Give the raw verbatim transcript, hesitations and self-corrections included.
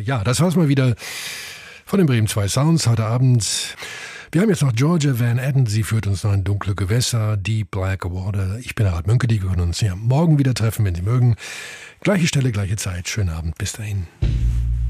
ja, das war's mal wieder von den Bremen zwei Sounds heute Abend. Wir haben jetzt noch Georgia Van Etten, sie führt uns noch in dunkle Gewässer, Deep Black Water. Ich bin Harald Mönke, die können uns ja morgen wieder treffen, wenn Sie mögen. Gleiche Stelle, gleiche Zeit. Schönen Abend, bis dahin.